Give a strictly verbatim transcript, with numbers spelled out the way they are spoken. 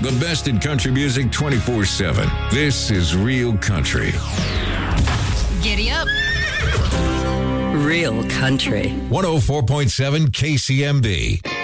The best in country music twenty-four seven. This is Real Country. Giddy up. Real Country. one oh four point seven K C M B.